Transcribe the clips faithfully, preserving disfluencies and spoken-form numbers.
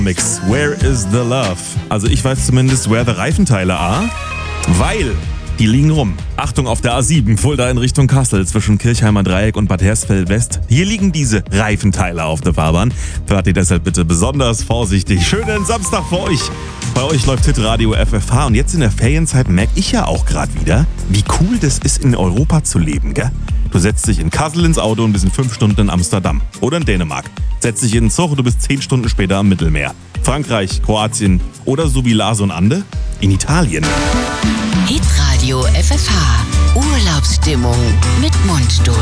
Mix. Where is the love? Also ich weiß zumindest, where the Reifenteile are, weil die liegen rum. Achtung auf der A sieben, Fulda in Richtung Kassel zwischen Kirchheimer Dreieck und Bad Hersfeld West. Hier liegen diese Reifenteile auf der Fahrbahn. Fahrt ihr deshalb bitte besonders vorsichtig. Schönen Samstag für euch. Bei euch läuft Hitradio F F H und jetzt in der Ferienzeit merke ich ja auch gerade wieder, wie cool das ist, in Europa zu leben, gell? Du setzt dich in Kassel ins Auto und bist in fünf Stunden in Amsterdam oder in Dänemark. Setzt dich in den Zug und du bist zehn Stunden später am Mittelmeer. Frankreich, Kroatien oder so wie Lars und Ande in Italien. Hitradio F F H. Urlaubsstimmung mit Mundstuhl.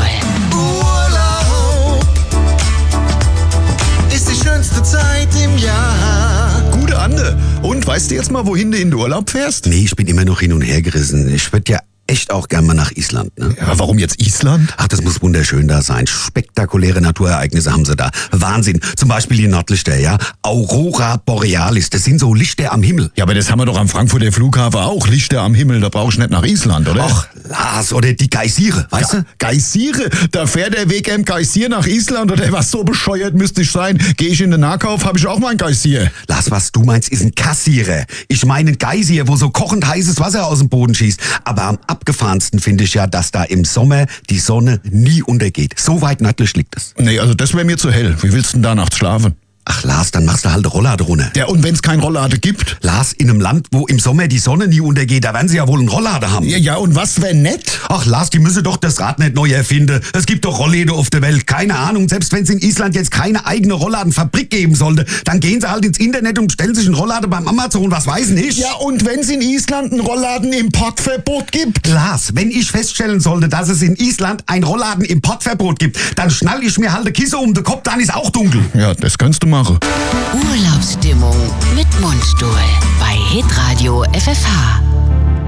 Urlaub ist die schönste Zeit im Jahr. Gute Ande. Und weißt du jetzt mal, wohin du in den Urlaub fährst? Nee, ich bin immer noch hin und her gerissen. Ich würde ja echt auch gern mal nach Island, ne? Ja, warum jetzt Island? Ach, das muss wunderschön da sein. Spektakuläre Naturereignisse haben sie da. Wahnsinn. Zum Beispiel die Nordlichter, ja? Aurora Borealis. Das sind so Lichter am Himmel. Ja, aber das haben wir doch am Frankfurter Flughafen auch. Lichter am Himmel, da brauchst du nicht nach Island, oder? Ach, Lars, oder die Geysire, weißt ja, du? Geysire? Da fährt der W K M Geysir nach Island, oder was? So bescheuert müsste ich sein. Geh ich in den Nahkauf, hab ich auch mal einen Geysir. Lars, was du meinst, ist ein Kassierer. Ich meine ein Geysir, wo so kochend heißes Wasser aus dem Boden schießt. Aber am abgefahrensten finde ich ja, dass da im Sommer die Sonne nie untergeht. So weit nördlich liegt es. Nee, also das wäre mir zu hell. Wie willst du denn da nachts schlafen? Ach Lars, dann machst du halt eine Rolllade runter. Ja, und wenn's kein Rolllade gibt? Lars, in einem Land, wo im Sommer die Sonne nie untergeht, da werden sie ja wohl einen Rolllade haben. Ja, ja, und was wär nett? Ach Lars, die müssen doch das Rad nicht neu erfinden. Es gibt doch Rollläden auf der Welt. Keine Ahnung, selbst wenn es in Island jetzt keine eigene Rollladenfabrik geben sollte, dann gehen sie halt ins Internet und bestellen sich einen Rolllade beim Amazon, was weiß ich. Ja, und wenn's in Island ein Rollladenimportverbot gibt? Lars, wenn ich feststellen sollte, dass es in Island ein Rollladenimportverbot gibt, dann schnall ich mir halt eine Kiste um den Kopf, dann ist auch dunkel. Ja, das kannst du machen. Urlaubsstimmung mit Mundstuhl bei Hitradio F F H.